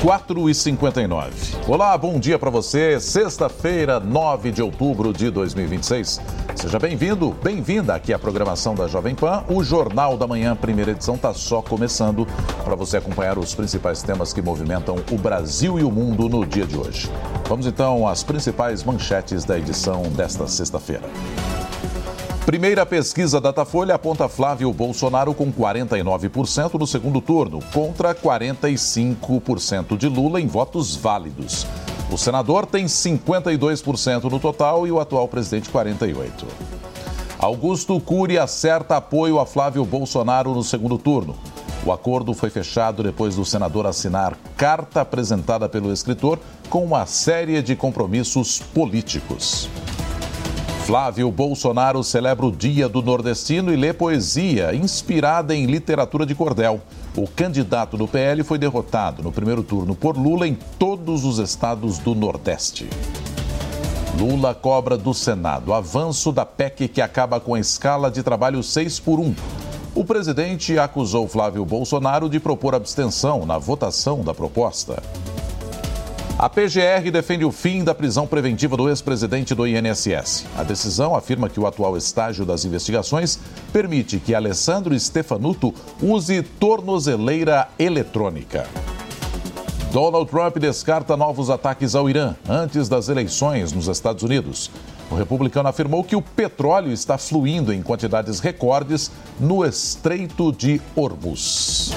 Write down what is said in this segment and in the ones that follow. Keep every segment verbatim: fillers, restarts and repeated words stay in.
quatro e cinquenta e nove. Olá, bom dia para você. Sexta-feira, nove de outubro de dois mil e vinte e seis. Seja bem-vindo, bem-vinda aqui à programação da Jovem Pan. O Jornal da Manhã, primeira edição, está só começando para você acompanhar os principais temas que movimentam o Brasil e o mundo no dia de hoje. Vamos então às principais manchetes da edição desta sexta-feira. Primeira pesquisa Datafolha aponta Flávio Bolsonaro com quarenta e nove por cento no segundo turno, contra quarenta e cinco por cento de Lula em votos válidos. O senador tem cinquenta e dois por cento no total e o atual presidente quarenta e oito por cento. Augusto Cury acerta apoio a Flávio Bolsonaro no segundo turno. O acordo foi fechado depois do senador assinar carta apresentada pelo escritor com uma série de compromissos políticos. Flávio Bolsonaro celebra o Dia do Nordestino e lê poesia inspirada em literatura de cordel. O candidato do P L foi derrotado no primeiro turno por Lula em todos os estados do Nordeste. Lula cobra do Senado avanço da P E C que acaba com a escala de trabalho seis por um. O presidente acusou Flávio Bolsonaro de propor abstenção na votação da proposta. A P G R defende o fim da prisão preventiva do ex-presidente do I N S S. A decisão afirma que o atual estágio das investigações permite que Alessandro Stefanuto use tornozeleira eletrônica. Donald Trump descarta novos ataques ao Irã antes das eleições nos Estados Unidos. O republicano afirmou que o petróleo está fluindo em quantidades recordes no Estreito de Hormuz.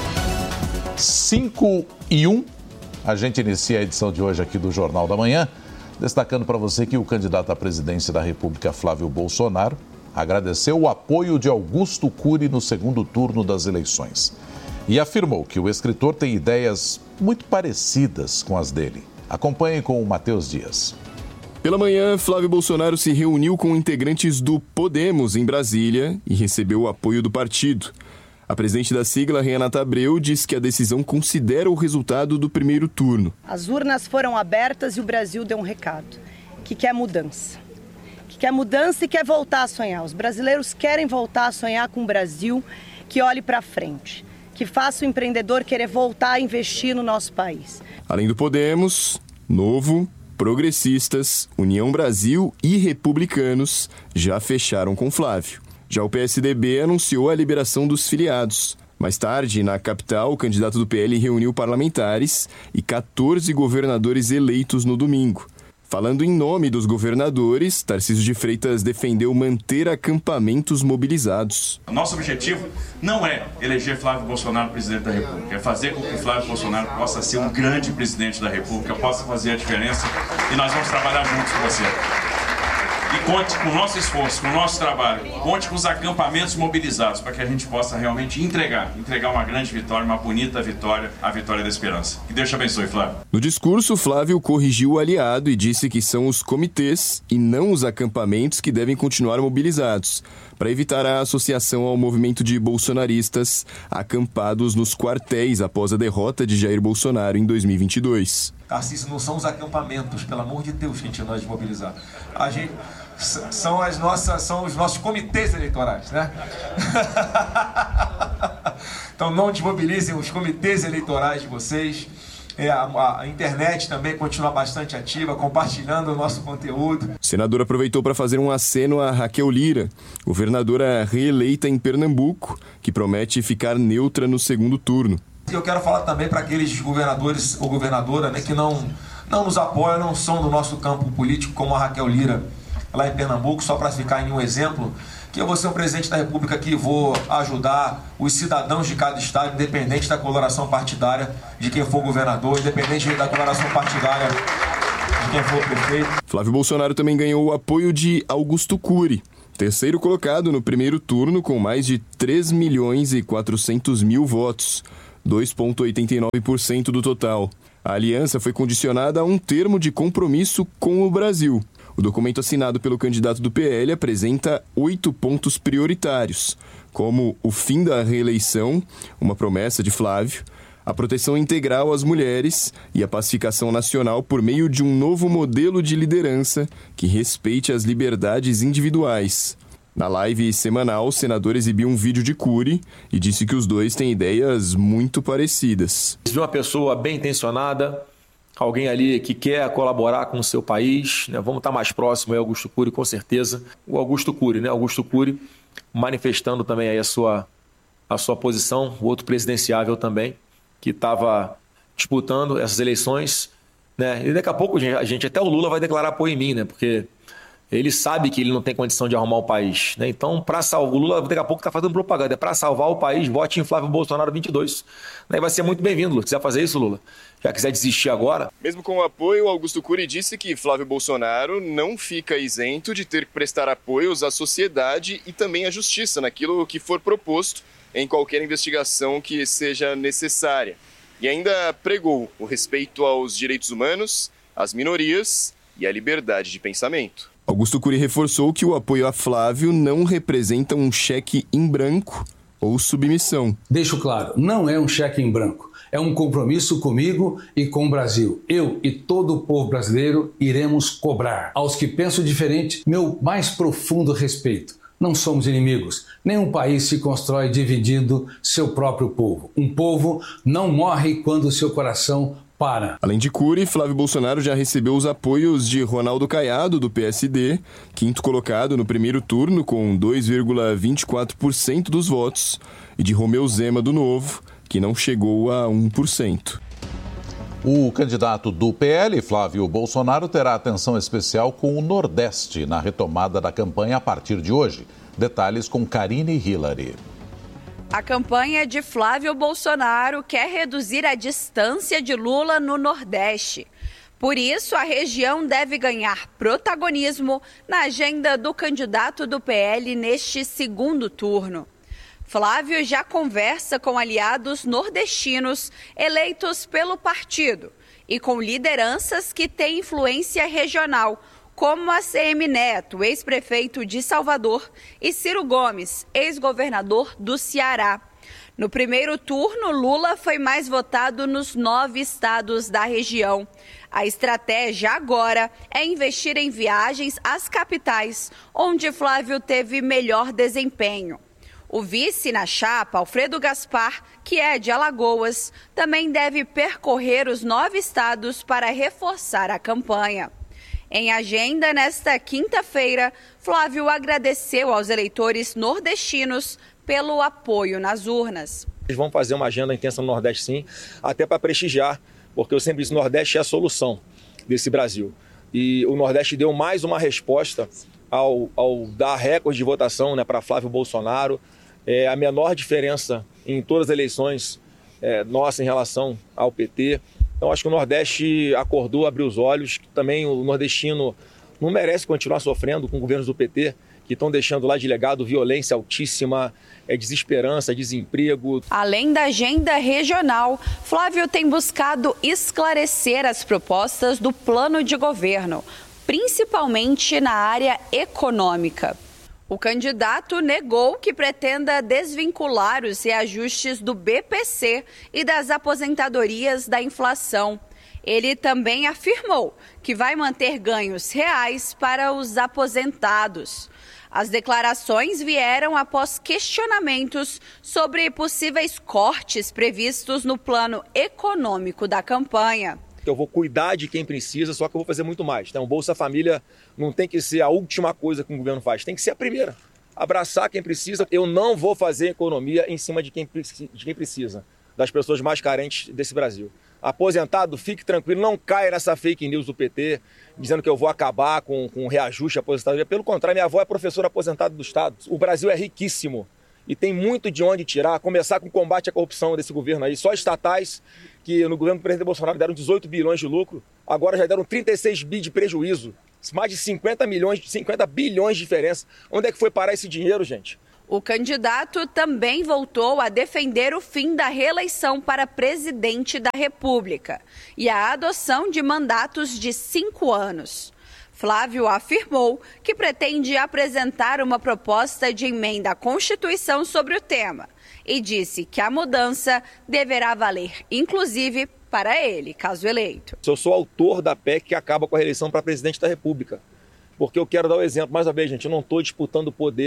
cinco e um. A gente inicia a edição de hoje aqui do Jornal da Manhã, destacando para você que o candidato à presidência da República, Flávio Bolsonaro, agradeceu o apoio de Augusto Cury no segundo turno das eleições e afirmou que o escritor tem ideias muito parecidas com as dele. Acompanhe com o Matheus Dias. Pela manhã, Flávio Bolsonaro se reuniu com integrantes do Podemos em Brasília e recebeu o apoio do partido. A presidente da sigla, Renata Abreu, diz que a decisão considera o resultado do primeiro turno. As urnas foram abertas e o Brasil deu um recado, que quer mudança. Que quer mudança e quer voltar a sonhar. Os brasileiros querem voltar a sonhar com um Brasil que olhe para frente, que faça o empreendedor querer voltar a investir no nosso país. Além do Podemos, Novo, Progressistas, União Brasil e Republicanos já fecharam com Flávio. Já o P S D B anunciou a liberação dos filiados. Mais tarde, na capital, o candidato do P L reuniu parlamentares e quatorze governadores eleitos no domingo. Falando em nome dos governadores, Tarcísio de Freitas defendeu manter acampamentos mobilizados. Nosso objetivo não é eleger Flávio Bolsonaro presidente da República, é fazer com que Flávio Bolsonaro possa ser um grande presidente da República, possa fazer a diferença e nós vamos trabalhar juntos com você. E conte com o nosso esforço, com o nosso trabalho, conte com os acampamentos mobilizados para que a gente possa realmente entregar, entregar uma grande vitória, uma bonita vitória, a vitória da esperança. Que Deus te abençoe, Flávio. No discurso, Flávio corrigiu o aliado e disse que são os comitês e não os acampamentos que devem continuar mobilizados, para evitar a associação ao movimento de bolsonaristas acampados nos quartéis após a derrota de Jair Bolsonaro em dois mil e vinte e dois. Tarcísio, não são os acampamentos, pelo amor de Deus, gente, nós mobilizar. A gente são as nossas, são os nossos comitês eleitorais, né? Então não desmobilizem os comitês eleitorais de vocês. É, a, a internet também continua bastante ativa, compartilhando o nosso conteúdo. O senador aproveitou para fazer um aceno a Raquel Lira, governadora reeleita em Pernambuco, que promete ficar neutra no segundo turno. Eu quero falar também para aqueles governadores ou governadora, né, que não, não nos apoiam, não são do nosso campo político, como a Raquel Lira, lá em Pernambuco, só para ficar em um exemplo, que eu vou ser um presidente da República que vou ajudar os cidadãos de cada estado, independente da coloração partidária de quem for governador, independente da coloração partidária de quem for prefeito. Flávio Bolsonaro também ganhou o apoio de Augusto Cury, terceiro colocado no primeiro turno com mais de três milhões e quatrocentos mil votos, dois vírgula oitenta e nove por cento do total. A aliança foi condicionada a um termo de compromisso com o Brasil. O documento assinado pelo candidato do P L apresenta oito pontos prioritários, como o fim da reeleição, uma promessa de Flávio, a proteção integral às mulheres e a pacificação nacional por meio de um novo modelo de liderança que respeite as liberdades individuais. Na live semanal, o senador exibiu um vídeo de Cury e disse que os dois têm ideias muito parecidas. De uma pessoa bem intencionada, alguém ali que quer colaborar com o seu país, né? Vamos estar mais próximo aí, Augusto Cury, com certeza. O Augusto Cury, né? Augusto Cury manifestando também aí a sua, a sua posição, o outro presidenciável também, que estava disputando essas eleições, né? E daqui a pouco, a gente, até o Lula vai declarar apoio em mim, né? Porque ele sabe que ele não tem condição de arrumar o país, né? Então, para salvar o Lula, daqui a pouco está fazendo propaganda. É para salvar o país, vote em Flávio Bolsonaro vinte e dois. Né? Vai ser muito bem-vindo, Lula. Se quiser fazer isso, Lula, já quiser desistir agora. Mesmo com o apoio, Augusto Cury disse que Flávio Bolsonaro não fica isento de ter que prestar apoios à sociedade e também à justiça, naquilo que for proposto em qualquer investigação que seja necessária. E ainda pregou o respeito aos direitos humanos, às minorias e à liberdade de pensamento. Augusto Cury reforçou que o apoio a Flávio não representa um cheque em branco ou submissão. Deixo claro, não é um cheque em branco. É um compromisso comigo e com o Brasil. Eu e todo o povo brasileiro iremos cobrar. Aos que pensam diferente, meu mais profundo respeito. Não somos inimigos. Nenhum país se constrói dividindo seu próprio povo. Um povo não morre quando seu coração para. Além de Cury, Flávio Bolsonaro já recebeu os apoios de Ronaldo Caiado, do P S D, quinto colocado no primeiro turno com dois vírgula vinte e quatro por cento dos votos, e de Romeu Zema, do Novo, que não chegou a um por cento. O candidato do P L, Flávio Bolsonaro, terá atenção especial com o Nordeste na retomada da campanha a partir de hoje. Detalhes com Karine Hillary. A campanha de Flávio Bolsonaro quer reduzir a distância de Lula no Nordeste. Por isso, a região deve ganhar protagonismo na agenda do candidato do P L neste segundo turno. Flávio já conversa com aliados nordestinos eleitos pelo partido e com lideranças que têm influência regional, como a C M Neto, ex-prefeito de Salvador, e Ciro Gomes, ex-governador do Ceará. No primeiro turno, Lula foi mais votado nos nove estados da região. A estratégia agora é investir em viagens às capitais, onde Flávio teve melhor desempenho. O vice na chapa, Alfredo Gaspar, que é de Alagoas, também deve percorrer os nove estados para reforçar a campanha. Em agenda, nesta quinta-feira, Flávio agradeceu aos eleitores nordestinos pelo apoio nas urnas. Eles vão fazer uma agenda intensa no Nordeste, sim, até para prestigiar, porque eu sempre disse que o Nordeste é a solução desse Brasil. E o Nordeste deu mais uma resposta ao, ao dar recorde de votação, né, para Flávio Bolsonaro. É a menor diferença em todas as eleições é, nossa em relação ao P T. Então, acho que o Nordeste acordou, abriu os olhos. Também o nordestino não merece continuar sofrendo com governos do P T, que estão deixando lá de legado violência altíssima, é, desesperança, desemprego. Além da agenda regional, Flávio tem buscado esclarecer as propostas do plano de governo, principalmente na área econômica. O candidato negou que pretenda desvincular os reajustes do B P C e das aposentadorias da inflação. Ele também afirmou que vai manter ganhos reais para os aposentados. As declarações vieram após questionamentos sobre possíveis cortes previstos no plano econômico da campanha. Eu vou cuidar de quem precisa, só que eu vou fazer muito mais. Então, o Bolsa Família não tem que ser a última coisa que o governo faz, tem que ser a primeira. Abraçar quem precisa. Eu não vou fazer economia em cima de quem, de quem precisa, das pessoas mais carentes desse Brasil. Aposentado, fique tranquilo, não caia nessa fake news do P T, dizendo que eu vou acabar com, com o reajuste à aposentadoria. Pelo contrário, minha avó é professora aposentada do Estado. O Brasil é riquíssimo e tem muito de onde tirar, a começar com o combate à corrupção desse governo aí. Só estatais, que no governo do presidente Bolsonaro deram dezoito bilhões de lucro, agora já deram trinta e seis bi de prejuízo. Mais de cinquenta milhões, cinquenta bilhões de diferença. Onde é que foi parar esse dinheiro, gente? O candidato também voltou a defender o fim da reeleição para presidente da República e a adoção de mandatos de cinco anos. Flávio afirmou que pretende apresentar uma proposta de emenda à Constituição sobre o tema e disse que a mudança deverá valer, inclusive, para ele, caso eleito. Eu sou autor da P E C que acaba com a reeleição para presidente da República, porque eu quero dar o exemplo. Mais uma vez, gente, eu não estou disputando o poder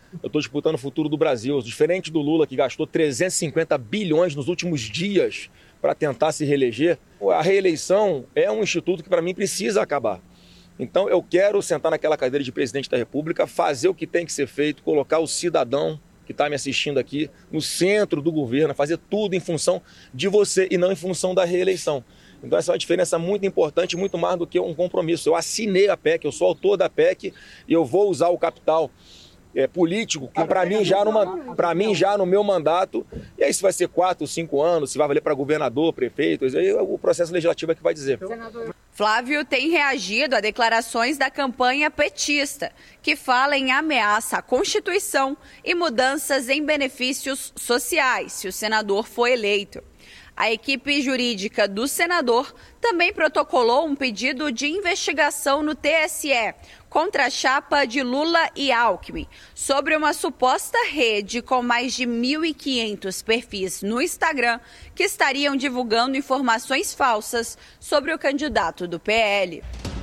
Eu estou disputando o futuro do Brasil. Diferente do Lula, que gastou trezentos e cinquenta bilhões nos últimos dias para tentar se reeleger, a reeleição é um instituto que, para mim, precisa acabar. Então, eu quero sentar naquela cadeira de presidente da República, fazer o que tem que ser feito, colocar o cidadão que está me assistindo aqui no centro do governo, fazer tudo em função de você e não em função da reeleição. Então essa é uma diferença muito importante, muito mais do que um compromisso. Eu assinei a P E C, eu sou autor da P E C e eu vou usar o capital é, político, que para mim, já numa, para mim já no meu mandato, e aí se vai ser quatro, cinco anos, se vai valer para governador, prefeito, aí o processo legislativo é que vai dizer. Flávio tem reagido a declarações da campanha petista, que fala em ameaça à Constituição e mudanças em benefícios sociais, se o senador for eleito. A equipe jurídica do senador também protocolou um pedido de investigação no T S E contra a chapa de Lula e Alckmin sobre uma suposta rede com mais de mil e quinhentos perfis no Instagram que estariam divulgando informações falsas sobre o candidato do P L.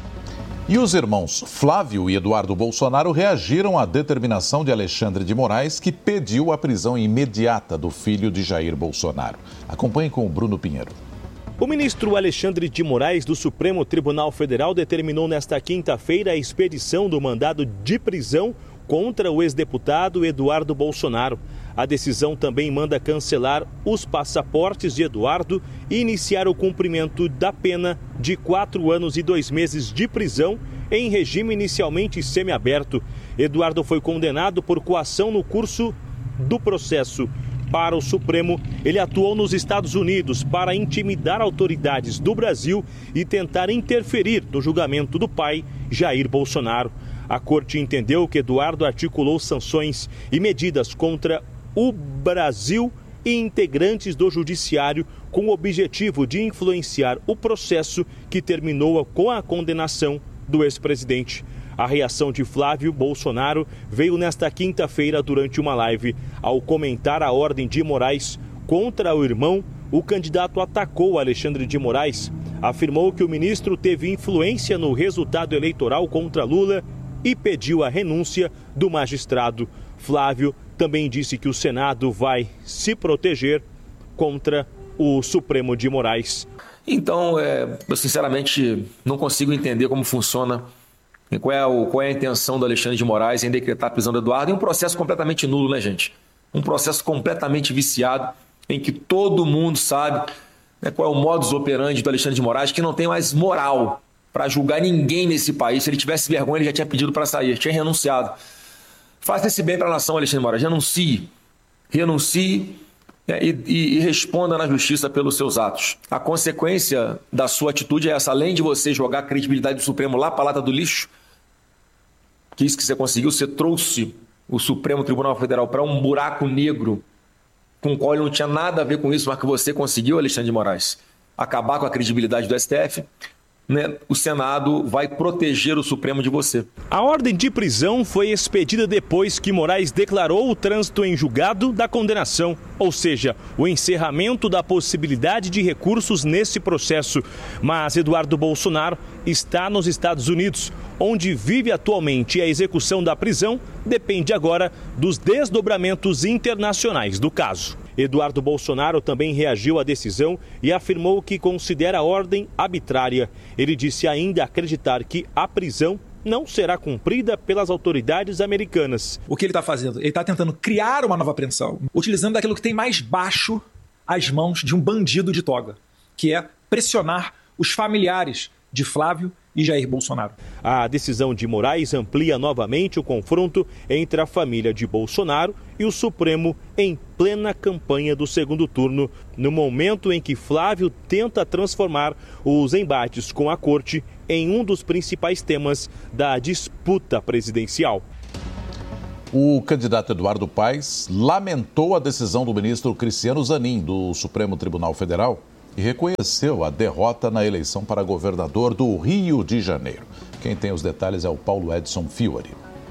E os irmãos Flávio e Eduardo Bolsonaro reagiram à determinação de Alexandre de Moraes, que pediu a prisão imediata do filho de Jair Bolsonaro. Acompanhe com o Bruno Pinheiro. O ministro Alexandre de Moraes, do Supremo Tribunal Federal, determinou nesta quinta-feira a expedição do mandado de prisão contra o ex-deputado Eduardo Bolsonaro. A decisão também manda cancelar os passaportes de Eduardo e iniciar o cumprimento da pena de quatro anos e dois meses de prisão em regime inicialmente semiaberto. Eduardo foi condenado por coação no curso do processo. Para o Supremo, ele atuou nos Estados Unidos para intimidar autoridades do Brasil e tentar interferir no julgamento do pai, Jair Bolsonaro. A corte entendeu que Eduardo articulou sanções e medidas contra o Brasil e integrantes do judiciário com o objetivo de influenciar o processo que terminou com a condenação do ex-presidente. A reação de Flávio Bolsonaro veio nesta quinta-feira durante uma live. Ao comentar a ordem de Moraes contra o irmão, o candidato atacou Alexandre de Moraes, afirmou que o ministro teve influência no resultado eleitoral contra Lula e pediu a renúncia do magistrado. Flávio também disse que o Senado vai se proteger contra o Supremo de Moraes. Então, é, eu sinceramente não consigo entender como funciona, qual é, o, qual é a intenção do Alexandre de Moraes em decretar a prisão do Eduardo. É um processo completamente nulo, né, gente? Um processo completamente viciado, em que todo mundo sabe, né, qual é o modus operandi do Alexandre de Moraes, que não tem mais moral para julgar ninguém nesse país. Se ele tivesse vergonha, ele já tinha pedido para sair, tinha renunciado. Faça esse bem para a nação, Alexandre de Moraes. Renuncie. Renuncie é, e, e, e responda na justiça pelos seus atos. A consequência da sua atitude é essa. Além de você jogar a credibilidade do Supremo lá para a lata do lixo, que isso que você conseguiu, você trouxe o Supremo Tribunal Federal para um buraco negro com o qual ele não tinha nada a ver com isso, mas que você conseguiu, Alexandre de Moraes, acabar com a credibilidade do S T F. Né, o Senado vai proteger o Supremo de você. A ordem de prisão foi expedida depois que Moraes declarou o trânsito em julgado da condenação, ou seja, o encerramento da possibilidade de recursos nesse processo. Mas Eduardo Bolsonaro está nos Estados Unidos, onde vive atualmente, e a execução da prisão depende agora dos desdobramentos internacionais do caso. Eduardo Bolsonaro também reagiu à decisão e afirmou que considera a ordem arbitrária. Ele disse ainda acreditar que a prisão não será cumprida pelas autoridades americanas. O que ele está fazendo? Ele está tentando criar uma nova apreensão, utilizando daquilo que tem mais baixo às mãos de um bandido de toga, que é pressionar os familiares de Flávio e Jair Bolsonaro. A decisão de Moraes amplia novamente o confronto entre a família de Bolsonaro e o Supremo em plena campanha do segundo turno, no momento em que Flávio tenta transformar os embates com a corte em um dos principais temas da disputa presidencial. O candidato Eduardo Paes lamentou a decisão do ministro Cristiano Zanin, do Supremo Tribunal Federal, e reconheceu a derrota na eleição para governador do Rio de Janeiro. Quem tem os detalhes é o Paulo Edson Fiore.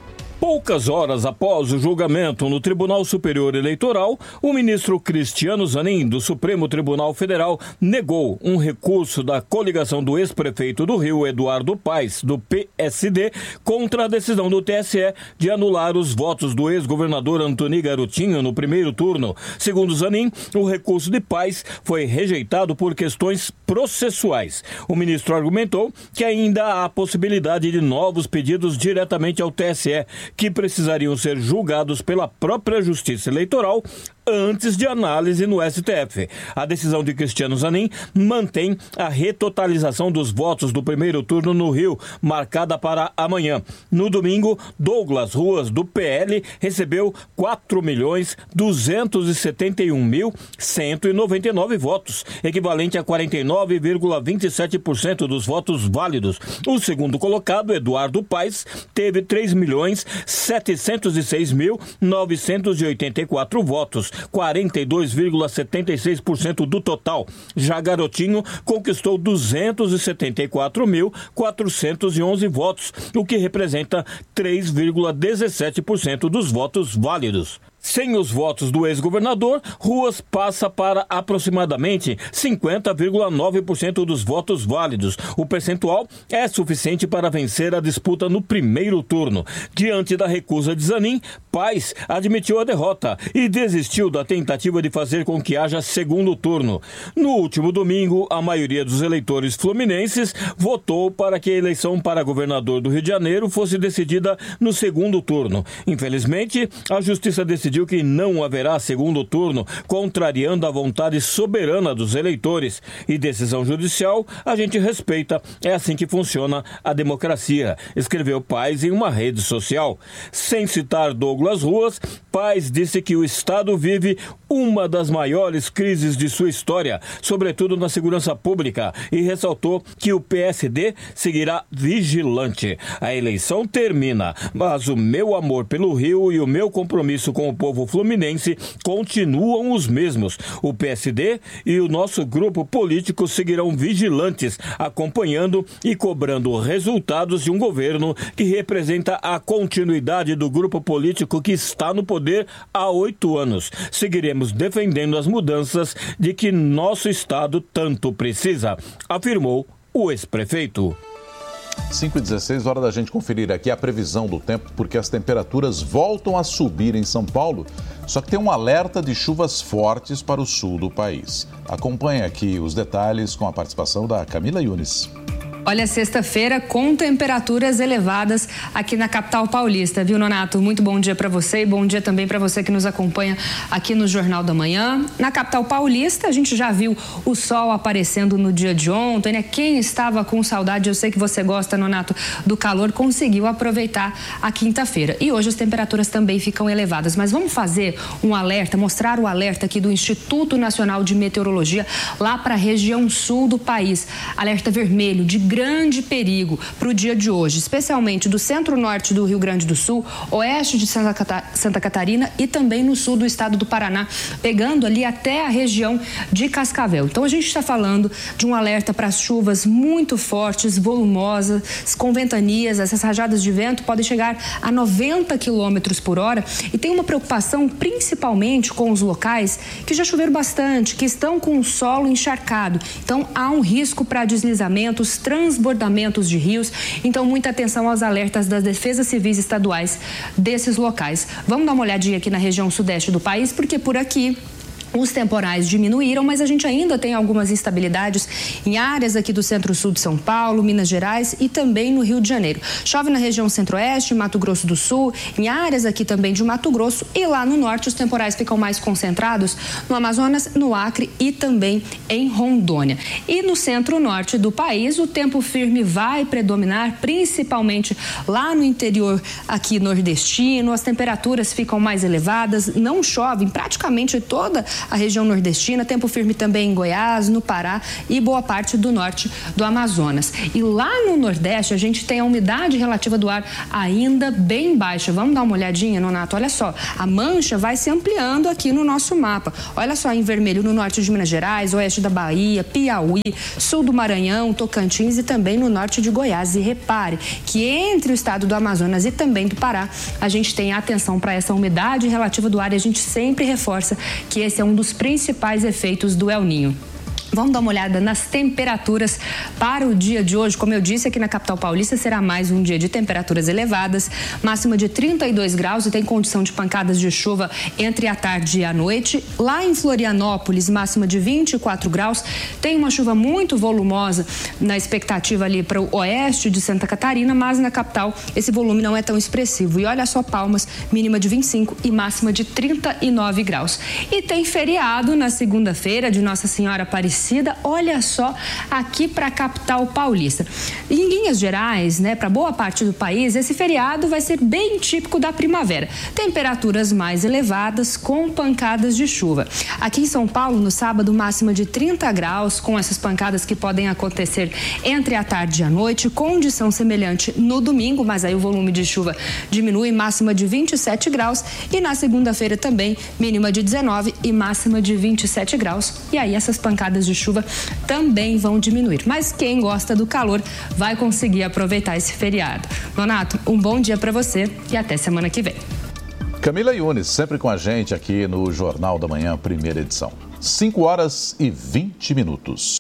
Poucas horas após o julgamento no Tribunal Superior Eleitoral, o ministro Cristiano Zanin, do Supremo Tribunal Federal, negou um recurso da coligação do ex-prefeito do Rio, Eduardo Paes, do P S D, contra a decisão do T S E de anular os votos do ex-governador Antony Garotinho no primeiro turno. Segundo Zanin, o recurso de Paes foi rejeitado por questões processuais. O ministro argumentou que ainda há a possibilidade de novos pedidos diretamente ao T S E, que precisariam ser julgados pela própria Justiça Eleitoral antes de análise no S T F. A decisão de Cristiano Zanin mantém a retotalização dos votos do primeiro turno no Rio, marcada para amanhã. No domingo, Douglas Ruas, do P L, recebeu quatro milhões duzentos e setenta e um mil cento e noventa e nove votos, equivalente a quarenta e nove vírgula vinte e sete por cento dos votos válidos. O segundo colocado, Eduardo Paes, teve três milhões setecentos e seis mil novecentos e oitenta e quatro votos, quarenta e dois vírgula setenta e seis por cento do total. Já Garotinho conquistou duzentos e setenta e quatro mil quatrocentos e onze votos, o que representa três vírgula dezessete por cento dos votos válidos. Sem os votos do ex-governador, Ruas passa para aproximadamente cinquenta vírgula nove por cento dos votos válidos. O percentual é suficiente para vencer a disputa no primeiro turno. Diante da recusa de Zanin, Paes admitiu a derrota e desistiu da tentativa de fazer com que haja segundo turno. No último domingo, a maioria dos eleitores fluminenses votou para que a eleição para governador do Rio de Janeiro fosse decidida no segundo turno. Infelizmente, a Justiça decidiu que não haverá segundo turno, contrariando a vontade soberana dos eleitores. E decisão judicial a gente respeita, é assim que funciona a democracia, escreveu Paes em uma rede social. Sem citar Douglas Ruas, Paes disse que o Estado vive uma das maiores crises de sua história, sobretudo na segurança pública, e ressaltou que o P S D seguirá vigilante. A eleição termina, mas o meu amor pelo Rio e o meu compromisso com o povo fluminense continuam os mesmos. O P S D e o nosso grupo político seguirão vigilantes, acompanhando e cobrando resultados de um governo que representa a continuidade do grupo político que está no poder há oito anos. Seguiremos defendendo as mudanças de que nosso estado tanto precisa, afirmou o ex-prefeito. cinco e dezesseis, hora da gente conferir aqui a previsão do tempo, porque as temperaturas voltam a subir em São Paulo, só que tem um alerta de chuvas fortes para o sul do país. Acompanhe aqui os detalhes com a participação da Camila Yunes. Olha, sexta-feira com temperaturas elevadas aqui na capital paulista, viu, Nonato? Muito bom dia para você e bom dia também para você que nos acompanha aqui no Jornal da Manhã. Na capital paulista, a gente já viu o sol aparecendo no dia de ontem, né? Quem estava com saudade, eu sei que você gosta, Nonato, do calor, conseguiu aproveitar a quinta-feira. E hoje as temperaturas também ficam elevadas. Mas vamos fazer um alerta, mostrar o alerta aqui do Instituto Nacional de Meteorologia lá para a região sul do país. Alerta vermelho de grande perigo para o dia de hoje, especialmente do centro-norte do Rio Grande do Sul, oeste de Santa Catarina e também no sul do estado do Paraná, pegando ali até a região de Cascavel. Então a gente está falando de um alerta para as chuvas muito fortes, volumosas, com ventanias. Essas rajadas de vento podem chegar a noventa quilômetros por hora e tem uma preocupação principalmente com os locais que já choveram bastante, que estão com o solo encharcado. Então há um risco para deslizamentos, transbordamentos de rios, então muita atenção aos alertas das defesas civis estaduais desses locais. Vamos dar uma olhadinha aqui na região sudeste do país, porque por aqui os temporais diminuíram, mas a gente ainda tem algumas instabilidades em áreas aqui do centro-sul de São Paulo, Minas Gerais e também no Rio de Janeiro. Chove na região centro-oeste, Mato Grosso do Sul, em áreas aqui também de Mato Grosso, e lá no norte os temporais ficam mais concentrados no Amazonas, no Acre e também em Rondônia. E no centro-norte do país o tempo firme vai predominar, principalmente lá no interior aqui nordestino. As temperaturas ficam mais elevadas, não chove em praticamente toda a região nordestina, tempo firme também em Goiás, no Pará e boa parte do norte do Amazonas. E lá no Nordeste a gente tem a umidade relativa do ar ainda bem baixa. Vamos dar uma olhadinha, Nonato? Olha só, a mancha vai se ampliando aqui no nosso mapa. Olha só, em vermelho no norte de Minas Gerais, oeste da Bahia, Piauí, sul do Maranhão, Tocantins e também no norte de Goiás. E repare que entre o estado do Amazonas e também do Pará, a gente tem atenção para essa umidade relativa do ar e a gente sempre reforça que esse é um dos principais efeitos do El Niño. Vamos dar uma olhada nas temperaturas para o dia de hoje. Como eu disse, aqui na capital paulista será mais um dia de temperaturas elevadas, máxima de trinta e dois graus e tem condição de pancadas de chuva entre a tarde e a noite. Lá em Florianópolis, máxima de vinte e quatro graus, tem uma chuva muito volumosa na expectativa ali para o oeste de Santa Catarina, mas na capital esse volume não é tão expressivo. E olha só, Palmas, mínima de vinte e cinco e máxima de trinta e nove graus. E tem feriado na segunda-feira de Nossa Senhora Aparecida. Olha só aqui para a capital paulista. Em linhas gerais, né, para boa parte do país, esse feriado vai ser bem típico da primavera. Temperaturas mais elevadas com pancadas de chuva. Aqui em São Paulo, no sábado, máxima de trinta graus, com essas pancadas que podem acontecer entre a tarde e a noite, condição semelhante no domingo, mas aí o volume de chuva diminui, máxima de vinte e sete graus, e na segunda-feira também, mínima de dezenove e máxima de vinte e sete graus. E aí essas pancadas de chuva também vão diminuir. Mas quem gosta do calor vai conseguir aproveitar esse feriado. Nonato, um bom dia para você e até semana que vem. Camila Yunes, sempre com a gente aqui no Jornal da Manhã, primeira edição. cinco horas e vinte minutos.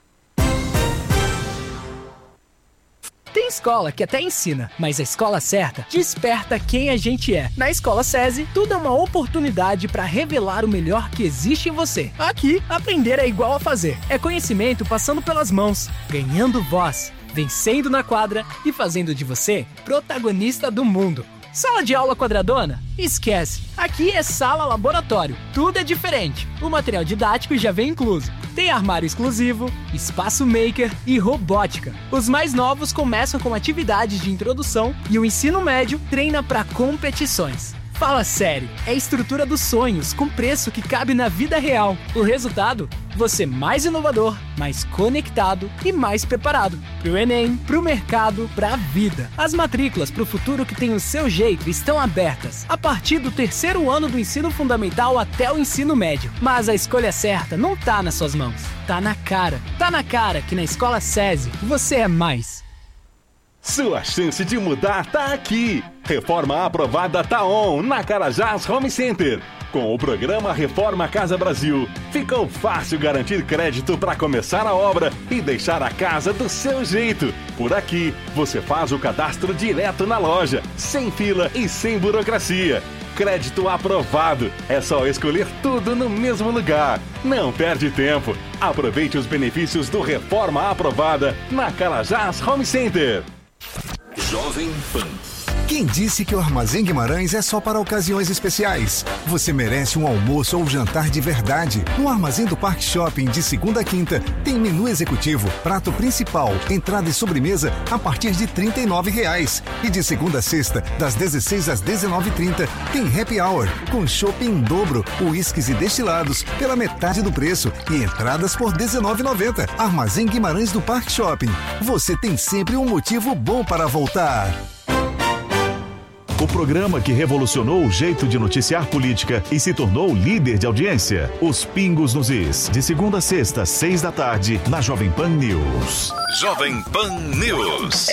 Tem escola que até ensina, mas a escola certa desperta quem a gente é. Na Escola SESI, tudo é uma oportunidade para revelar o melhor que existe em você. Aqui, aprender é igual a fazer. É conhecimento passando pelas mãos, ganhando voz, vencendo na quadra e fazendo de você protagonista do mundo. Sala de aula quadradona? Esquece. Aqui é sala laboratório. Tudo é diferente. O material didático já vem incluso. Tem armário exclusivo, espaço maker e robótica. Os mais novos começam com atividades de introdução e o ensino médio treina para competições. Fala sério, é a estrutura dos sonhos com preço que cabe na vida real. O resultado? Você mais inovador, mais conectado e mais preparado. Pro Enem, pro mercado, pra vida. As matrículas pro futuro que tem o seu jeito estão abertas. A partir do terceiro ano do ensino fundamental até o ensino médio. Mas a escolha certa não tá nas suas mãos. Tá na cara. Tá na cara que na Escola SESI você é mais. Sua chance de mudar tá aqui. Reforma aprovada tá on na Carajás Home Center. Com o programa Reforma Casa Brasil, ficou fácil garantir crédito para começar a obra e deixar a casa do seu jeito. Por aqui, você faz o cadastro direto na loja, sem fila e sem burocracia. Crédito aprovado. É só escolher tudo no mesmo lugar. Não perde tempo. Aproveite os benefícios do Reforma Aprovada na Carajás Home Center. Jovem Pan. Quem disse que o Armazém Guimarães é só para ocasiões especiais? Você merece um almoço ou jantar de verdade. No Armazém do Parque Shopping, de segunda a quinta, tem menu executivo, prato principal, entrada e sobremesa a partir de trinta e nove reais. E de segunda a sexta, das dezesseis às dezenove e trinta, tem happy hour, com chopp em dobro, uísques e destilados pela metade do preço e entradas por dezenove reais e noventa centavos. Armazém Guimarães do Parque Shopping. Você tem sempre um motivo bom para voltar. O programa que revolucionou o jeito de noticiar política e se tornou líder de audiência. Os Pingos nos Is. De segunda a sexta, seis da tarde, na Jovem Pan News. Jovem Pan News.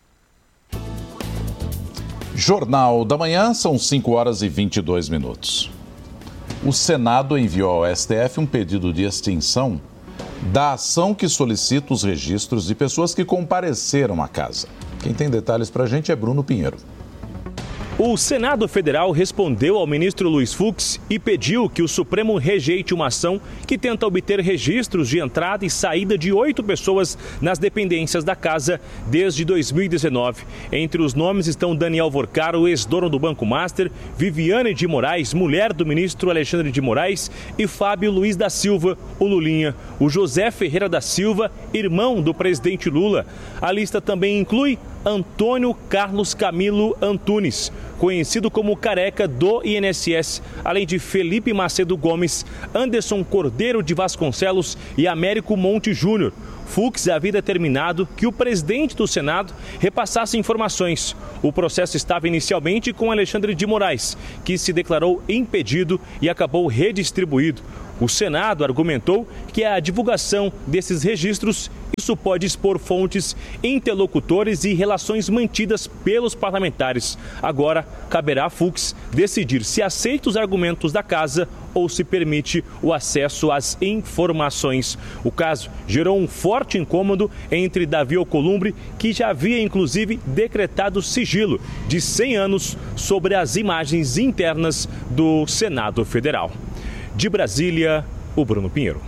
Jornal da Manhã, são cinco horas e vinte e dois minutos. O Senado enviou ao S T F um pedido de extinção da ação que solicita os registros de pessoas que compareceram à casa. Quem tem detalhes pra gente é Bruno Pinheiro. O Senado Federal respondeu ao ministro Luiz Fux e pediu que o Supremo rejeite uma ação que tenta obter registros de entrada e saída de oito pessoas nas dependências da casa desde dois mil e dezenove. Entre os nomes estão Daniel Vorcaro, ex-dono do Banco Master, Viviane de Moraes, mulher do ministro Alexandre de Moraes, e Fábio Luiz da Silva, o Lulinha, o José Ferreira da Silva, irmão do presidente Lula. A lista também inclui Antônio Carlos Camilo Antunes, conhecido como Careca do I N S S, além de Felipe Macedo Gomes, Anderson Cordeiro de Vasconcelos e Américo Monte Júnior. Fux havia determinado que o presidente do Senado repassasse informações. O processo estava inicialmente com Alexandre de Moraes, que se declarou impedido e acabou redistribuído. O Senado argumentou que a divulgação desses registros, isso pode expor fontes, interlocutores e relações mantidas pelos parlamentares. Agora, caberá a Fux decidir se aceita os argumentos da casa ou se permite o acesso às informações. O caso gerou um forte incômodo entre Davi Alcolumbre, que já havia inclusive decretado sigilo de cem anos sobre as imagens internas do Senado Federal. De Brasília, o Bruno Pinheiro.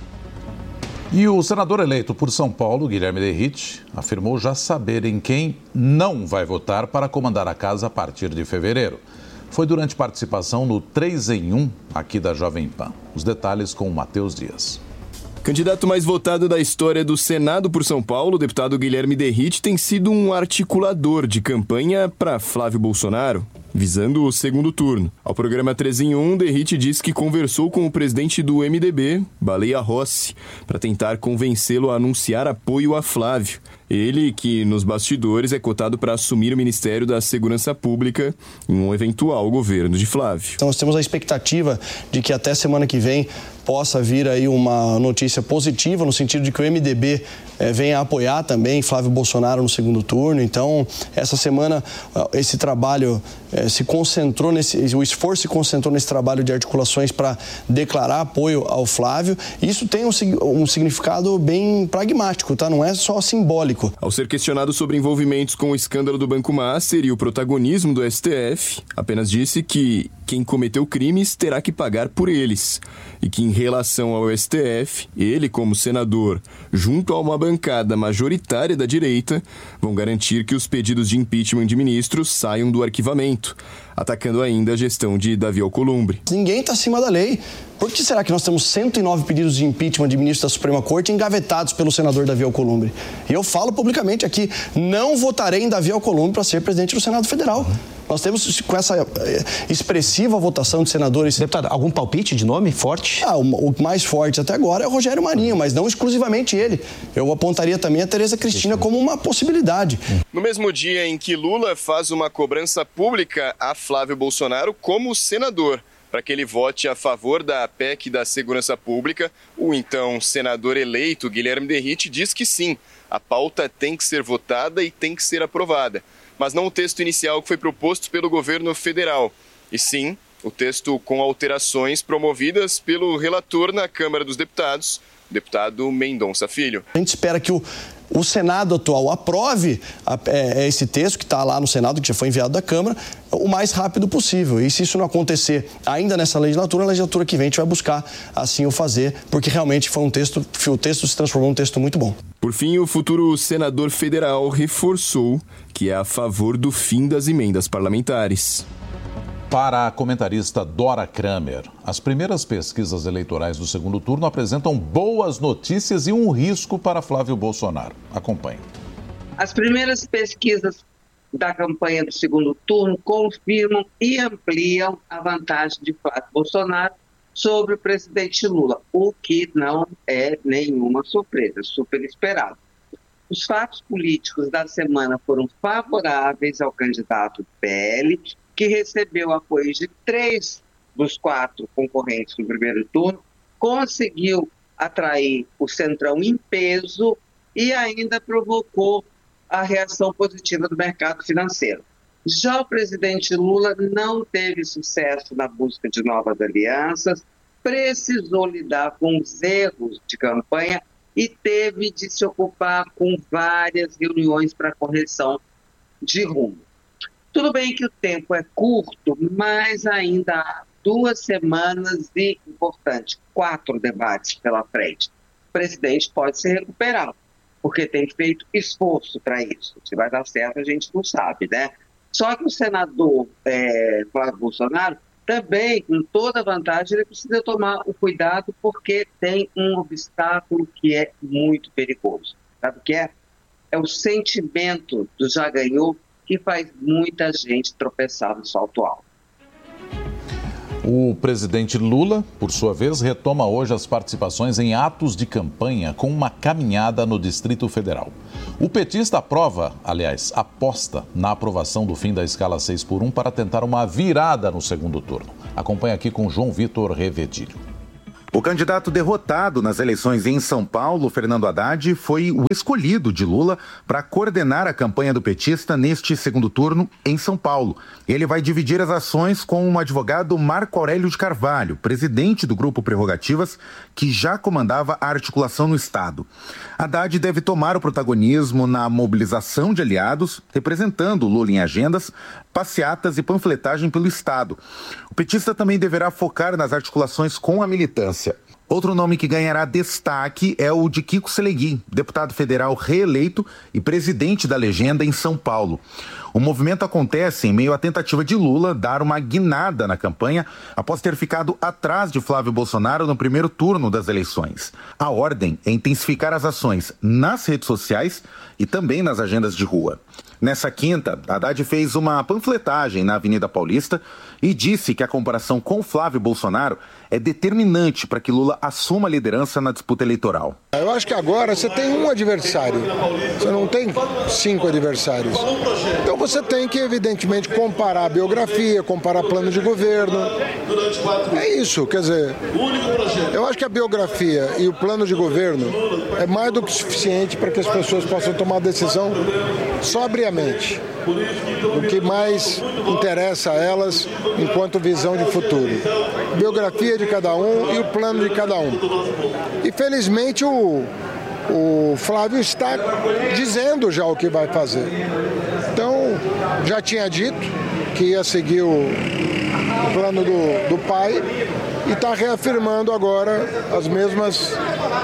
E o senador eleito por São Paulo, Guilherme Derrite, afirmou já saber em quem não vai votar para comandar a casa a partir de fevereiro. Foi durante participação no três em um aqui da Jovem Pan. Os detalhes com o Matheus Dias. Candidato mais votado da história do Senado por São Paulo, o deputado Guilherme Derrite tem sido um articulador de campanha para Flávio Bolsonaro, visando o segundo turno. Ao programa três em um, Derrite diz que conversou com o presidente do M D B, Baleia Rossi, para tentar convencê-lo a anunciar apoio a Flávio. Ele, que nos bastidores é cotado para assumir o Ministério da Segurança Pública em um eventual governo de Flávio. Então nós temos a expectativa de que até semana que vem possa vir aí uma notícia positiva, no sentido de que o M D B eh, venha apoiar também Flávio Bolsonaro no segundo turno. Então, essa semana, esse trabalho eh, se concentrou, nesse, o esforço se concentrou nesse trabalho de articulações para declarar apoio ao Flávio. Isso tem um, um significado bem pragmático, tá? Não é só simbólico. Ao ser questionado sobre envolvimentos com o escândalo do Banco Master e o protagonismo do S T F, apenas disse que quem cometeu crimes terá que pagar por eles. E que, em relação ao S T F, ele, como senador, junto a uma bancada majoritária da direita, vão garantir que os pedidos de impeachment de ministros saiam do arquivamento, atacando ainda a gestão de Davi Alcolumbre. Ninguém está acima da lei. Por que será que nós temos cento e nove pedidos de impeachment de ministros da Suprema Corte engavetados pelo senador Davi Alcolumbre? E eu falo publicamente aqui, não votarei em Davi Alcolumbre para ser presidente do Senado Federal. Nós temos, com essa expressiva votação de senadores... Deputado, algum palpite de nome forte? Ah, o, o mais forte até agora é o Rogério Marinho, mas não exclusivamente ele. Eu apontaria também a Tereza Cristina como uma possibilidade. No mesmo dia em que Lula faz uma cobrança pública a Flávio Bolsonaro como senador, para que ele vote a favor da P E C da Segurança Pública, o então senador eleito Guilherme Derrite diz que sim, a pauta tem que ser votada e tem que ser aprovada, mas não o texto inicial que foi proposto pelo governo federal, e sim o texto com alterações promovidas pelo relator na Câmara dos Deputados, o deputado Mendonça Filho. A gente espera que o, o Senado atual aprove a, é, esse texto que está lá no Senado, que já foi enviado da Câmara, o mais rápido possível. E se isso não acontecer ainda nessa legislatura, na legislatura que vem a gente vai buscar assim o fazer, porque realmente foi um texto, o texto se transformou em um texto muito bom. Por fim, o futuro senador federal reforçou que é a favor do fim das emendas parlamentares. Para a comentarista Dora Kramer, as primeiras pesquisas eleitorais do segundo turno apresentam boas notícias e um risco para Flávio Bolsonaro. Acompanhe. As primeiras pesquisas da campanha do segundo turno confirmam e ampliam a vantagem de Flávio Bolsonaro sobre o presidente Lula, o que não é nenhuma surpresa, super esperado. Os fatos políticos da semana foram favoráveis ao candidato do P L, que recebeu apoio de três dos quatro concorrentes no primeiro turno, conseguiu atrair o Centrão em peso e ainda provocou a reação positiva do mercado financeiro. Já o presidente Lula não teve sucesso na busca de novas alianças, precisou lidar com os erros de campanha e teve de se ocupar com várias reuniões para correção de rumo. Tudo bem que o tempo é curto, mas ainda há duas semanas e, importante, quatro debates pela frente. O presidente pode se recuperar, porque tem feito esforço para isso. Se vai dar certo, a gente não sabe, né? Só que o senador é, Flávio Bolsonaro também, com toda a vantagem, ele precisa tomar o cuidado porque tem um obstáculo que é muito perigoso. Sabe o que é? É o sentimento do já ganhou que faz muita gente tropeçar no salto alto. O presidente Lula, por sua vez, retoma hoje as participações em atos de campanha com uma caminhada no Distrito Federal. O petista aprova, aliás, aposta na aprovação do fim da escala seis por um para tentar uma virada no segundo turno. Acompanhe aqui com João Vitor Revedilho. O candidato derrotado nas eleições em São Paulo, Fernando Haddad, foi o escolhido de Lula para coordenar a campanha do petista neste segundo turno em São Paulo. Ele vai dividir as ações com o advogado Marco Aurélio de Carvalho, presidente do Grupo Prerrogativas, que já comandava a articulação no Estado. Haddad deve tomar o protagonismo na mobilização de aliados, representando Lula em agendas, passeatas e panfletagem pelo Estado. O petista também deverá focar nas articulações com a militância. Outro nome que ganhará destaque é o de Kiko Selegin, deputado federal reeleito e presidente da legenda em São Paulo. O movimento acontece em meio à tentativa de Lula dar uma guinada na campanha após ter ficado atrás de Flávio Bolsonaro no primeiro turno das eleições. A ordem é intensificar as ações nas redes sociais e também nas agendas de rua. Nessa quinta, Haddad fez uma panfletagem na Avenida Paulista e disse que a comparação com Flávio Bolsonaro é determinante para que Lula assuma a liderança na disputa eleitoral. Eu acho que agora você tem um adversário, você não tem cinco adversários. Então você tem que, evidentemente, comparar a biografia, comparar plano de governo. É isso, quer dizer, eu acho que a biografia e o plano de governo é mais do que suficiente para que as pessoas possam tomar decisão sobriamente, o que mais interessa a elas enquanto visão de futuro. Biografia de cada um e o plano de cada um. E felizmente o, o Flávio está dizendo já o que vai fazer. Então, já tinha dito que ia seguir o, o plano do, do pai e está reafirmando agora as mesmas,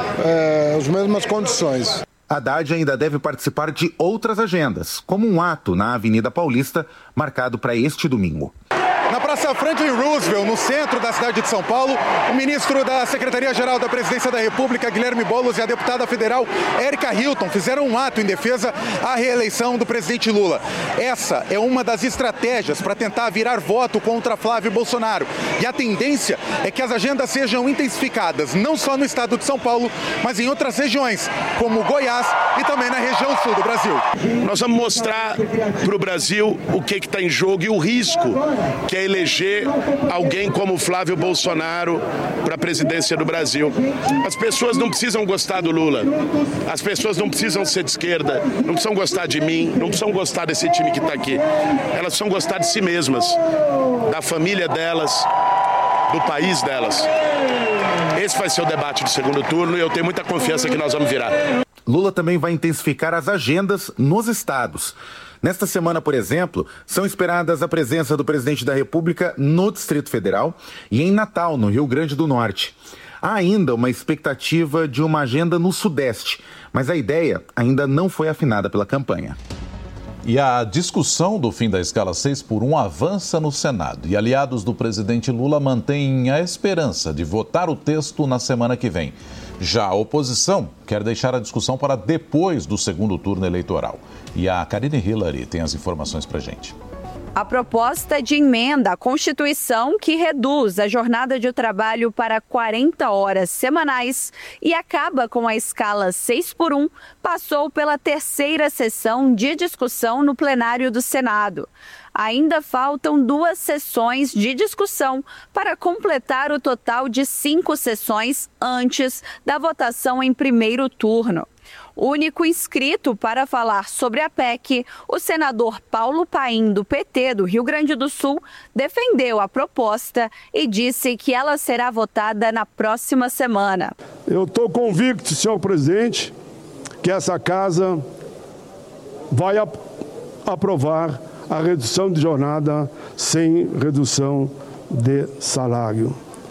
é, as mesmas condições. Haddad ainda deve participar de outras agendas, como um ato na Avenida Paulista, marcado para este domingo. Na Praça Franklin Roosevelt, no centro da cidade de São Paulo, o ministro da Secretaria-Geral da Presidência da República, Guilherme Boulos, e a deputada federal Érica Hilton fizeram um ato em defesa à reeleição do presidente Lula. Essa é uma das estratégias para tentar virar voto contra Flávio Bolsonaro. E a tendência é que as agendas sejam intensificadas, não só no estado de São Paulo, mas em outras regiões, como Goiás e também na região sul do Brasil. Nós vamos mostrar para o Brasil o que está em jogo e o risco que é eleger alguém como Flávio Bolsonaro para a presidência do Brasil. As pessoas não precisam gostar do Lula, as pessoas não precisam ser de esquerda, não precisam gostar de mim, não precisam gostar desse time que está aqui. Elas precisam gostar de si mesmas, da família delas, do país delas. Esse vai ser o debate do segundo turno e eu tenho muita confiança que nós vamos virar. Lula também vai intensificar as agendas nos estados. Nesta semana, por exemplo, são esperadas a presença do presidente da República no Distrito Federal e em Natal, no Rio Grande do Norte. Há ainda uma expectativa de uma agenda no Sudeste, mas a ideia ainda não foi afinada pela campanha. E a discussão do fim da escala seis por um avança no Senado e aliados do presidente Lula mantêm a esperança de votar o texto na semana que vem. Já a oposição quer deixar a discussão para depois do segundo turno eleitoral. E a Karine Hillary tem as informações para a gente. A proposta de emenda à Constituição que reduz a jornada de trabalho para quarenta horas semanais e acaba com a escala seis por um passou pela terceira sessão de discussão no plenário do Senado. Ainda faltam duas sessões de discussão para completar o total de cinco sessões antes da votação em primeiro turno. Único inscrito para falar sobre a P E C, o senador Paulo Paim, do P T do Rio Grande do Sul, defendeu a proposta e disse que ela será votada na próxima semana. Eu estou convicto, senhor presidente, que essa casa vai ap- aprovar a redução de jornada sem redução de salário.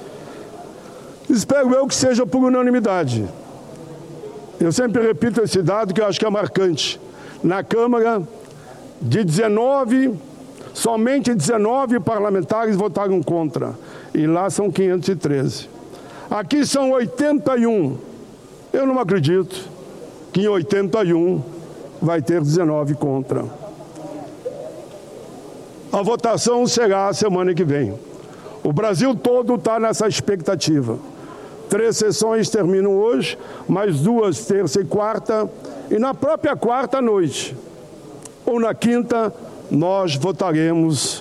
Espero eu que seja por unanimidade. Eu sempre repito esse dado que eu acho que é marcante. Na Câmara, de dezenove, somente dezenove parlamentares votaram contra. E lá são quinhentos e treze. Aqui são oitenta e um. Eu não acredito que em oitenta e um vai ter dezenove contra. A votação será a semana que vem. O Brasil todo está nessa expectativa. Três sessões terminam hoje, mais duas, terça e quarta, e na própria quarta noite, ou na quinta, nós votaremos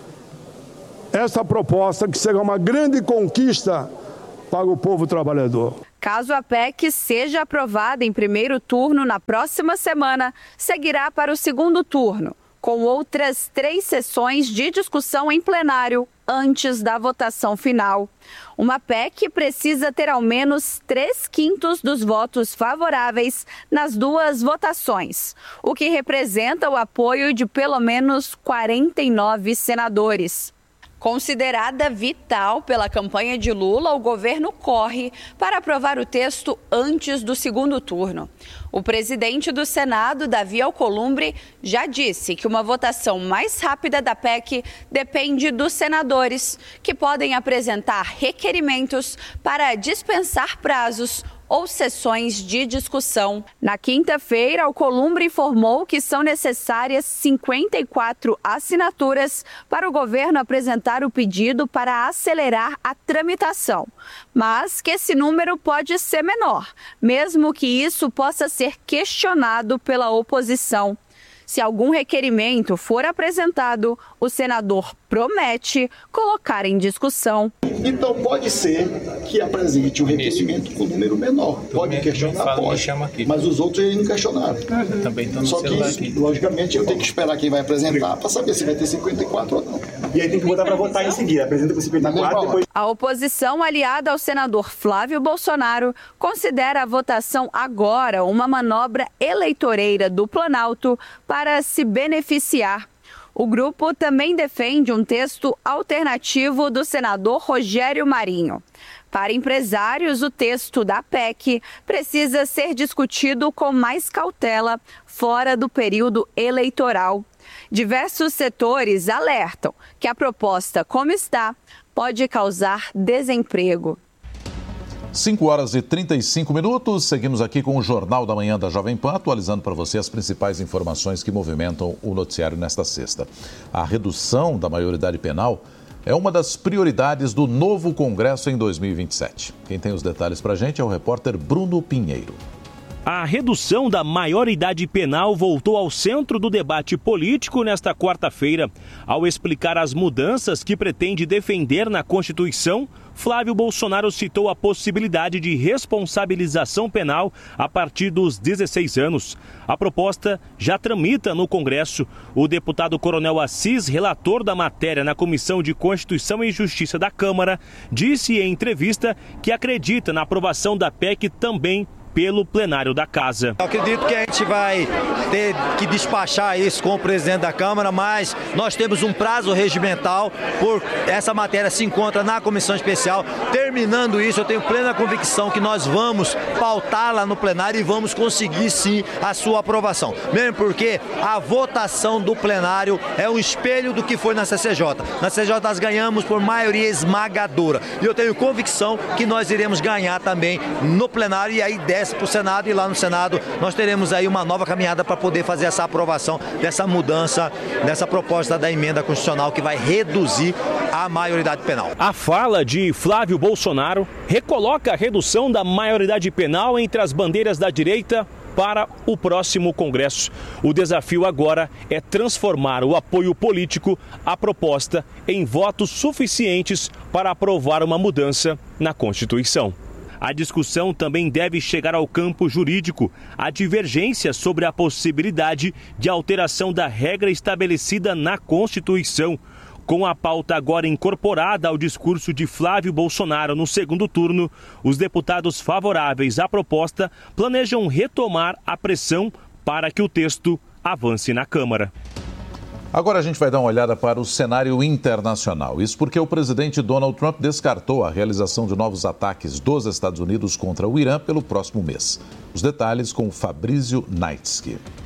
essa proposta que será uma grande conquista para o povo trabalhador. Caso a P E C seja aprovada em primeiro turno na próxima semana, seguirá para o segundo turno, com outras três sessões de discussão em plenário antes da votação final. Uma P E C precisa ter ao menos três quintos dos votos favoráveis nas duas votações, o que representa o apoio de pelo menos quarenta e nove senadores. Considerada vital pela campanha de Lula, o governo corre para aprovar o texto antes do segundo turno. O presidente do Senado, Davi Alcolumbre, já disse que uma votação mais rápida da P E C depende dos senadores, que podem apresentar requerimentos para dispensar prazos ou sessões de discussão. Na quinta-feira, Alcolumbre informou que são necessárias cinquenta e quatro assinaturas para o governo apresentar o pedido para acelerar a tramitação, mas que esse número pode ser menor, mesmo que isso possa ser questionado pela oposição. Se algum requerimento for apresentado, o senador promete colocar em discussão. Então pode ser que apresente um requerimento com número menor. Pode questionar, pode, mas os outros eles não questionaram. Só que, logicamente, eu tenho que esperar quem vai apresentar para saber se vai ter cinquenta e quatro ou não. E aí tem que botar para votar em seguida. Apresenta com cinquenta e quatro, depois... A oposição aliada ao senador Flávio Bolsonaro considera a votação agora uma manobra eleitoreira do Planalto para se beneficiar. O grupo também defende um texto alternativo do senador Rogério Marinho. Para empresários, o texto da P E C precisa ser discutido com mais cautela fora do período eleitoral. Diversos setores alertam que a proposta, como está, pode causar desemprego. cinco horas e trinta e cinco minutos, seguimos aqui com o Jornal da Manhã da Jovem Pan, atualizando para você as principais informações que movimentam o noticiário nesta sexta. A redução da maioridade penal é uma das prioridades do novo Congresso em dois mil e vinte e sete. Quem tem os detalhes para a gente é o repórter Bruno Pinheiro. A redução da maioridade penal voltou ao centro do debate político nesta quarta-feira. Ao explicar as mudanças que pretende defender na Constituição, Flávio Bolsonaro citou a possibilidade de responsabilização penal a partir dos dezesseis anos. A proposta já tramita no Congresso. O deputado Coronel Assis, relator da matéria na Comissão de Constituição e Justiça da Câmara, disse em entrevista que acredita na aprovação da P E C também pelo plenário da Casa. Eu acredito que a gente vai ter que despachar isso com o presidente da Câmara, mas nós temos um prazo regimental, por essa matéria se encontra na comissão especial. Terminando isso, eu tenho plena convicção que nós vamos pautá-la no plenário e vamos conseguir sim a sua aprovação. Mesmo porque a votação do plenário é um espelho do que foi na C C J. Na C C J nós ganhamos por maioria esmagadora. E eu tenho convicção que nós iremos ganhar também no plenário e aí desce para o Senado, e lá no Senado nós teremos aí uma nova caminhada para poder fazer essa aprovação dessa mudança, dessa proposta da emenda constitucional que vai reduzir a maioridade penal. A fala de Flávio Bolsonaro recoloca a redução da maioridade penal entre as bandeiras da direita para o próximo Congresso. O desafio agora é transformar o apoio político à proposta em votos suficientes para aprovar uma mudança na Constituição. A discussão também deve chegar ao campo jurídico. Há divergência sobre a possibilidade de alteração da regra estabelecida na Constituição. Com a pauta agora incorporada ao discurso de Flávio Bolsonaro no segundo turno, os deputados favoráveis à proposta planejam retomar a pressão para que o texto avance na Câmara. Agora a gente vai dar uma olhada para o cenário internacional. Isso porque o presidente Donald Trump descartou a realização de novos ataques dos Estados Unidos contra o Irã pelo próximo mês. Os detalhes com Fabrício Naitsky.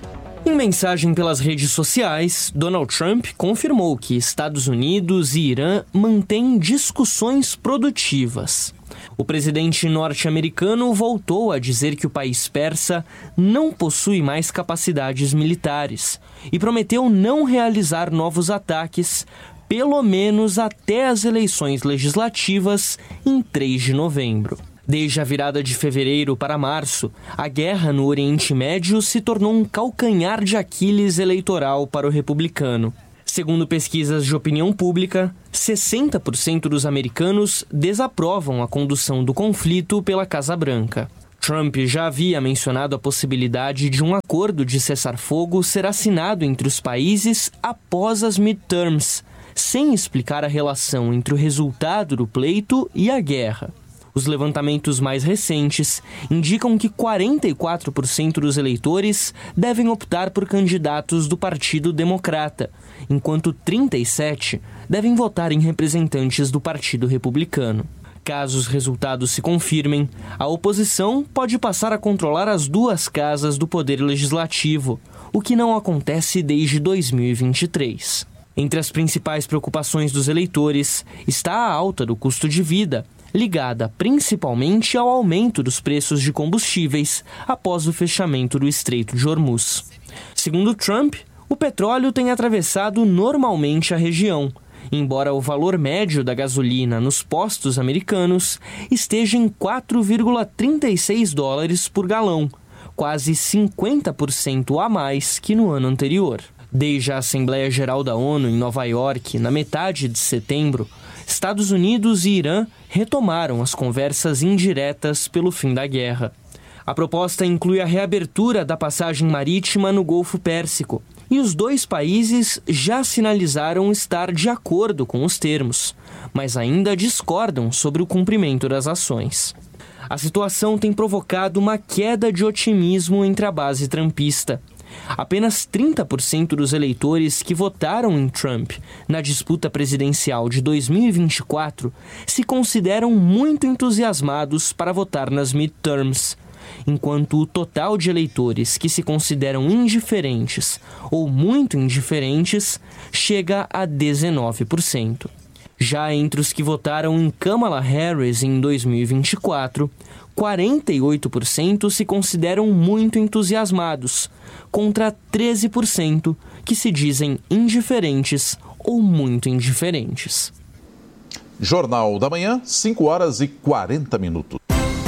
Em mensagem pelas redes sociais, Donald Trump confirmou que Estados Unidos e Irã mantêm discussões produtivas. O presidente norte-americano voltou a dizer que o país persa não possui mais capacidades militares e prometeu não realizar novos ataques, pelo menos até as eleições legislativas em três de novembro. Desde a virada de fevereiro para março, a guerra no Oriente Médio se tornou um calcanhar de Aquiles eleitoral para o republicano. Segundo pesquisas de opinião pública, sessenta por cento dos americanos desaprovam a condução do conflito pela Casa Branca. Trump já havia mencionado a possibilidade de um acordo de cessar-fogo ser assinado entre os países após as midterms, sem explicar a relação entre o resultado do pleito e a guerra. Os levantamentos mais recentes indicam que quarenta e quatro por cento dos eleitores devem optar por candidatos do Partido Democrata, enquanto trinta e sete por cento devem votar em representantes do Partido Republicano. Caso os resultados se confirmem, a oposição pode passar a controlar as duas casas do Poder Legislativo, o que não acontece desde dois mil e vinte e três. Entre as principais preocupações dos eleitores está a alta do custo de vida, ligada principalmente ao aumento dos preços de combustíveis após o fechamento do Estreito de Hormuz. Segundo Trump, o petróleo tem atravessado normalmente a região, embora o valor médio da gasolina nos postos americanos esteja em quatro vírgula trinta e seis dólares por galão, quase cinquenta por cento a mais que no ano anterior. Desde a Assembleia Geral da ONU em Nova York, na metade de setembro, Estados Unidos e Irã retomaram as conversas indiretas pelo fim da guerra. A proposta inclui a reabertura da passagem marítima no Golfo Pérsico, e os dois países já sinalizaram estar de acordo com os termos, mas ainda discordam sobre o cumprimento das ações. A situação tem provocado uma queda de otimismo entre a base trumpista. Apenas trinta por cento dos eleitores que votaram em Trump na disputa presidencial de dois mil e vinte e quatro se consideram muito entusiasmados para votar nas midterms, enquanto o total de eleitores que se consideram indiferentes ou muito indiferentes chega a dezenove por cento. Já entre os que votaram em Kamala Harris em dois mil e vinte e quatro, quarenta e oito por cento se consideram muito entusiasmados, contra treze por cento que se dizem indiferentes ou muito indiferentes. Jornal da Manhã, cinco horas e quarenta minutos.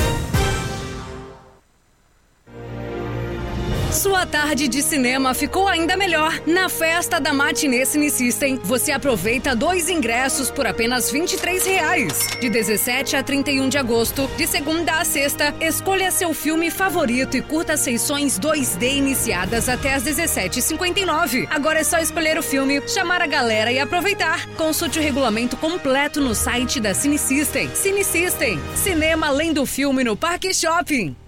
Sua tarde de cinema ficou ainda melhor. Na festa da Matinê Cine System, você aproveita dois ingressos por apenas vinte e três reais. De dezessete a trinta e um de agosto, de segunda a sexta, escolha seu filme favorito e curta sessões dois D iniciadas até às dezessete e cinquenta e nove. Agora é só escolher o filme, chamar a galera e aproveitar. Consulte o regulamento completo no site da Cine System. Cine System, cinema além do filme no Parque Shopping.